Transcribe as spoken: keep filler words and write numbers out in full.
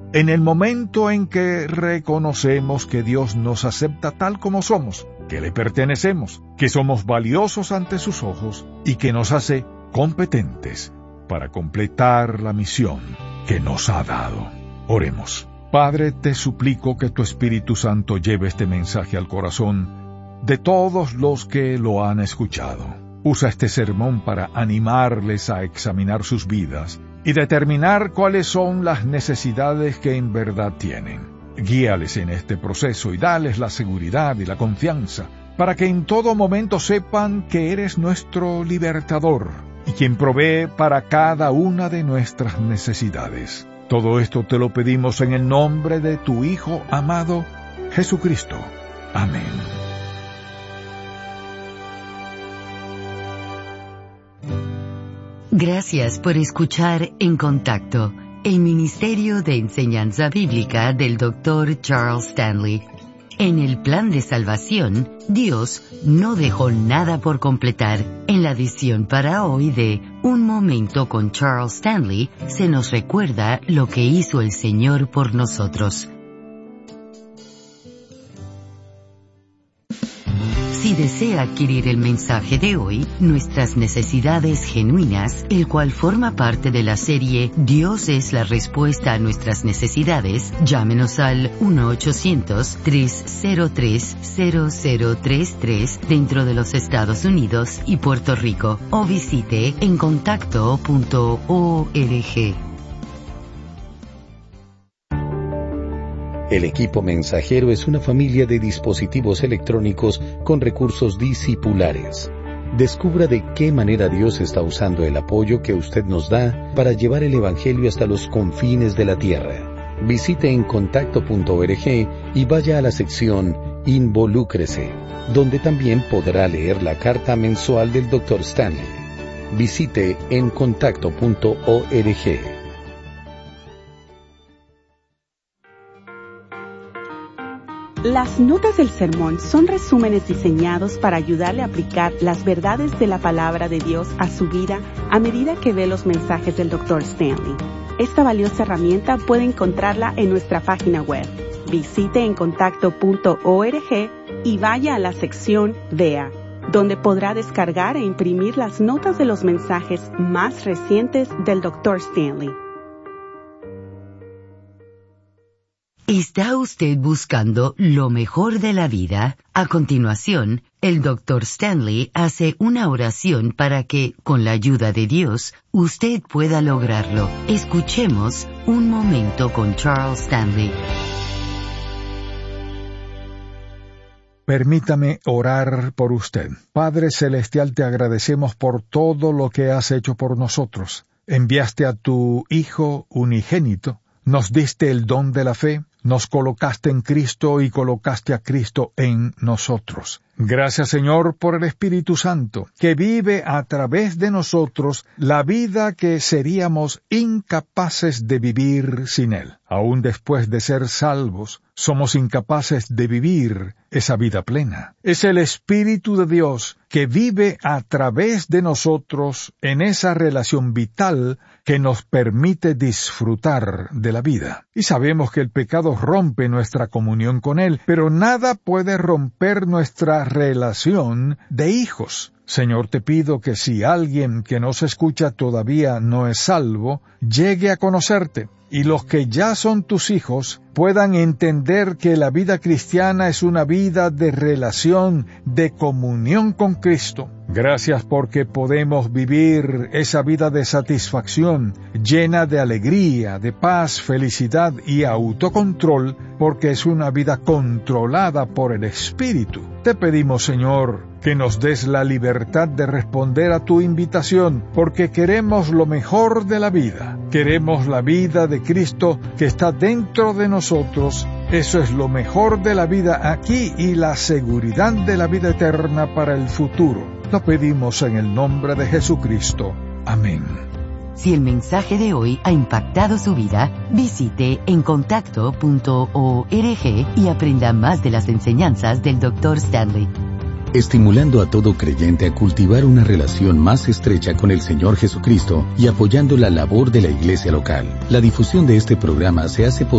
en el momento en que reconocemos que Dios nos acepta tal como somos, que le pertenecemos, que somos valiosos ante sus ojos y que nos hace competentes para completar la misión que nos ha dado. Oremos. Padre, te suplico que tu Espíritu Santo lleve este mensaje al corazón de todos los que lo han escuchado. Usa este sermón para animarles a examinar sus vidas y determinar cuáles son las necesidades que en verdad tienen. Guíales en este proceso y dales la seguridad y la confianza para que en todo momento sepan que eres nuestro libertador y quien provee para cada una de nuestras necesidades. Todo esto te lo pedimos en el nombre de tu Hijo amado, Jesucristo. Amén. Gracias por escuchar En Contacto, el Ministerio de Enseñanza Bíblica del doctor Charles Stanley. En el plan de salvación, Dios no dejó nada por completar. En la edición para hoy de Un Momento con Charles Stanley, se nos recuerda lo que hizo el Señor por nosotros. Si desea adquirir el mensaje de hoy, Nuestras Necesidades Genuinas, el cual forma parte de la serie Dios es la respuesta a nuestras necesidades, llámenos al uno ochocientos, tres cero tres, cero cero tres tres dentro de los Estados Unidos y Puerto Rico, o visite en contacto punto org. El equipo mensajero es una familia de dispositivos electrónicos con recursos discipulares. Descubra de qué manera Dios está usando el apoyo que usted nos da para llevar el Evangelio hasta los confines de la tierra. Visite en contacto punto org y vaya a la sección Involúcrese, donde también podrá leer la carta mensual del doctor Stanley. Visite en contacto punto org. Las notas del sermón son resúmenes diseñados para ayudarle a aplicar las verdades de la palabra de Dios a su vida a medida que ve los mensajes del doctor Stanley. Esta valiosa herramienta puede encontrarla en nuestra página web. Visite en contacto punto org y vaya a la sección Vea, donde podrá descargar e imprimir las notas de los mensajes más recientes del doctor Stanley. ¿Está usted buscando lo mejor de la vida? A continuación, el doctor Stanley hace una oración para que, con la ayuda de Dios, usted pueda lograrlo. Escuchemos Un Momento con Charles Stanley. Permítame orar por usted. Padre Celestial, te agradecemos por todo lo que has hecho por nosotros. Enviaste a tu Hijo unigénito, nos diste el don de la fe, nos colocaste en Cristo y colocaste a Cristo en nosotros. Gracias, Señor, por el Espíritu Santo, que vive a través de nosotros la vida que seríamos incapaces de vivir sin Él. Aún después de ser salvos, somos incapaces de vivir esa vida plena. Es el Espíritu de Dios que vive a través de nosotros en esa relación vital que nos permite disfrutar de la vida. Y sabemos que el pecado rompe nuestra comunión con Él, pero nada puede romper nuestra relación de hijos. Señor, te pido que si alguien que nos escucha todavía no es salvo, llegue a conocerte, y los que ya son tus hijos puedan entender que la vida cristiana es una vida de relación, de comunión con Cristo. Gracias porque podemos vivir esa vida de satisfacción, llena de alegría, de paz, felicidad y autocontrol, porque es una vida controlada por el Espíritu. Te pedimos, Señor, que nos des la libertad de responder a tu invitación, porque queremos lo mejor de la vida. Queremos la vida de Cristo que está dentro de nosotros. Eso es lo mejor de la vida aquí y la seguridad de la vida eterna para el futuro. Lo pedimos en el nombre de Jesucristo. Amén. Si el mensaje de hoy ha impactado su vida, visite en contacto punto org y aprenda más de las enseñanzas del doctor Stanley. Estimulando a todo creyente a cultivar una relación más estrecha con el Señor Jesucristo y apoyando la labor de la iglesia local. La difusión de este programa se hace posible